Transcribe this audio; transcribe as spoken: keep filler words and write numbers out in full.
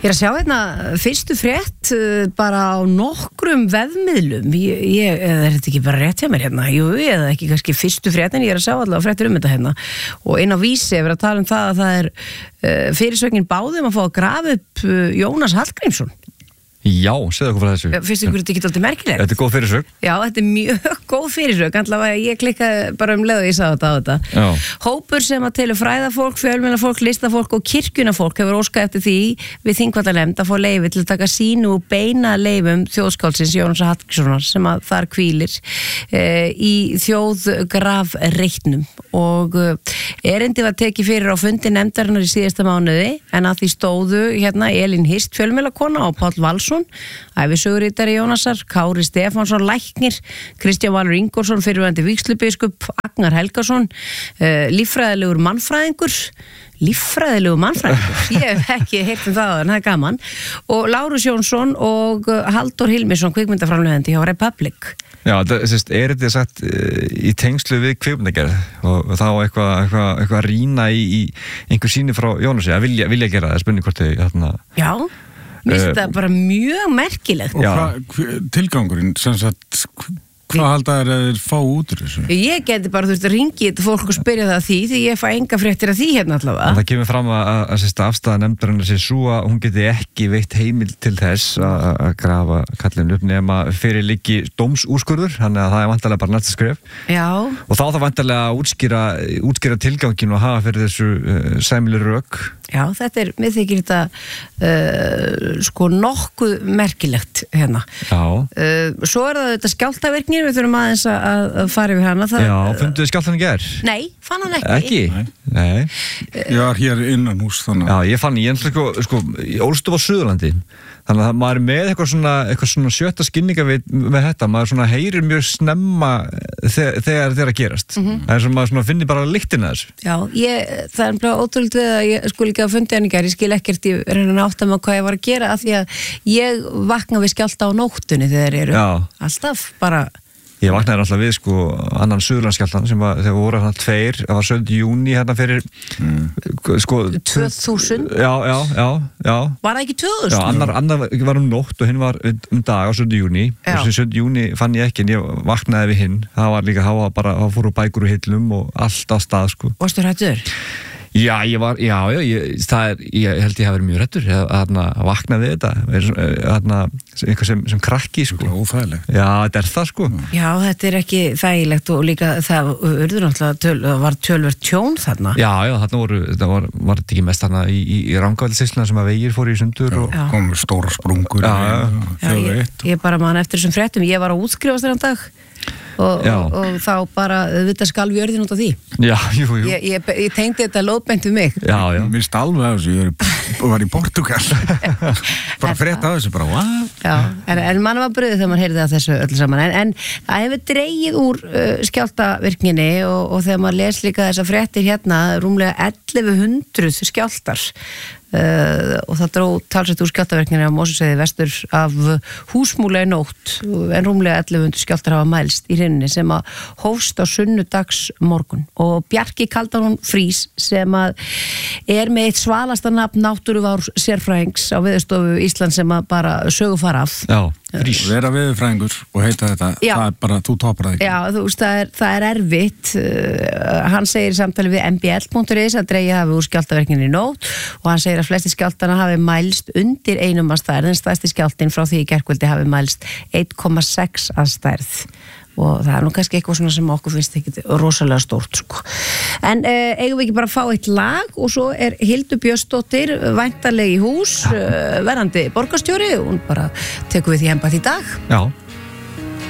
Ég er að sjá hérna fyrstu frétt uh, bara á nokkrum vefmiðlum. Ég, ég, er þetta ekki bara rétt hjá mér hérna? Jú, eða ekki kannski fyrstu frétt, en ég er að sjá allavega fréttir um þetta hérna. Og inn á Vísi er verið að tala um það að það er uh, fyrirsögnin báðum að fá að grafa upp uh, Jónas Hallgrímsson. Já, segðu okkur frá þessu. Fyrst ykkur þetta ekki alltaf merkilegt? Þetta er góð fyrirsögn. Já, þetta er mjög góð fyrirsögn, allavega ég klikkaði bara um leið og ég sá þetta á þetta. Já. Hópur sem að telur fræðafólk, fjölmiðlafólk, listafólk og kirkjunafólk hefur óskað eftir því við Þingvallanemnd að fá leyfi til að taka sínu og beina leyfum þjóðskáldsins Jónas Hallgrímssonar sem að þar hvílir e, í þjóðgrafreitnum og erindi var tekið fyrir á fundi nefndarinnar í síðasta mánuði en að því stóðu hérna Elín Hirst fjölmiðlakona og Páll Valsson, ævisöguritari Jónasar, Kári Stefánsson læknir, Kristján Valur Ingólfsson fyrrverandi vígslubiskup, Agnar Helgason uh, líffræðilegur mannfræðingur líffræðilegur mannfræðingur ég hef ekki heyrt um það en það er gaman og Lárus Jónsson og Halldór Hilmisson kvikmyndaframleiðandi hjá Republic. Já, það er þetta sagt í tengslu við kvikmyndagerð og, og þá eitthvað eitthva, eitthva rýna í, í einhver síni frá Jónasi að vilja, vilja gera það, spurning hvort þau þarna. Já, mér finnst þetta bara mjög merkilegt. Og hva, tilgangurinn, sem sagt, hvað halda þær að þeir fá út úr þessu? Ég geti bara þurft að ringi þetta fólk og spyrja það að því því ég fæ enga fréttir að því hérna allavega. En það kemur fram að, að, að, að afstæða nefndarinnar sé svo að hún geti ekki veitt heimild til þess að, að grafa kallinu upp nema fyrir liggi dómsúrskurður, þannig að það er vantarlega bara næsta skref. Já. Og þá það vantarlega að útskýra, útskýra tilganginu og hafa fyrir þessu uh, sæmilu rök. Já, þetta er, mér þykir þetta uh, sko nokkuð merkilegt hérna. Já. Uh, svo er það þetta skjálftavirknir, við þurfum aðeins að, að fara yfir hana. Það, Já, funduðu skjálftan í gær? Nei, fann hann ekki. Ekki? Nei. Nei. Ég var hér innan hús þannig. Já, ég fann, ég sko, sko, ég ólst upp á Suðurlandi. Þannig að maður er með eitthvað svona, eitthvað svona sjötta skynninga við, með þetta, maður svona heyrir mjög snemma þegar þegar það gerast. Mm -hmm. Það er svona, maður svona finnir bara lyktina þessu. Já, ég, það er bara ótrúlega við að ég skul ekki að fundi hann í gær, ég skil ekkert í reyna átt að maður hvað ég var að gera af því að ég vakna við skjálfta á nóttunni þegar eru Já. alltaf bara. Ég vaknaði alltaf við sko annan Suðurlandsskjálftan sem var, þegar voru hérna tveir, það var sjöunda júní hérna fyrir mm. sko tvö þúsund? Já, já, já, já. Var það ekki tvö þúsund? Já, annar, annar var um nótt og hinn var um dag á sjöunda júní og þessi sjöunda júní fann ég ekki en ég vaknaði við hinn, það var líka, það var bara, það fóru bækur úr hillum og allt á stað sko. Varstu hræddur? Já, ég var, já, já, ég, það er, ég held ég hafi verið mjög hræddur að vakna við þetta, þarna, eitthvað sem, sem krakki, sko. Óþægilegt. Já, þetta er það, sko. Já, þetta er ekki þægilegt og líka það urður náttúrulega, töl, var tölvert tjón þarna. Já, já, þarna voru, það var, var þetta ekki mest þarna í, í, í Rangárvaldsýsluna sem að vegir fóru í sundur og... Já, komur stóra sprungur. Já, já. Já, ég, ég bara man eftir þessum fréttum, ég var að útskrifast þennan dag. Og, og, og þá bara þetta skalf jörðin út af því. Já, jú, jú. Ég, ég, ég tengdi þetta lóðbeint við mig. Já, já. Mér finnst alveg að þessu, ég var í Portugal. bara frétt að þessu, bara what? Já, en, en mann var bröðið þegar maður heyrði að þessu öllu saman. En, en það hefur dreigið úr uh, skjálftavirkninni og, og þegar maður les líka þessa fréttir hérna, rúmlega ellefu hundruð skjálftar. Uh, og það dró talsett úr skjálftavirkninni á Mosfellssvæði vestur af Húsmúla í nótt en rúmlega ellefu hundruð skjálftar hafa mælst í hrynni sem að hófst á sunnudags morgun og Bjarki Kaldanón Frís sem að er með eitt svalasta nafn náttúruvár sérfræðings á Veðurstofu Íslands sem að bara sögu fara af. Já, Frís. Vera veðurfræðingur og heita þetta, Já. það er bara, þú topar það ekki. Já, þú veist, það er, það er erfitt. Uh, hann segir í samtali við m b l punktur is að dreigja hafi úr skjálftavirkninni í nótt og hann segir að flesti skjálftana hafi mælst undir einum að stærð en stærsti skjálftinn frá því í gærkvöldi hafi mælst eitt komma sex að stærð og það er nú kannski eitthvað svona sem okkur finnst ekki rosalega stórt sko. En uh, eigum við ekki bara að fá eitt lag og svo er Hildur Björnsdóttir væntanleg í hús, uh, verandi borgarstjóri og hún bara tekur við því embætti í dag. Já.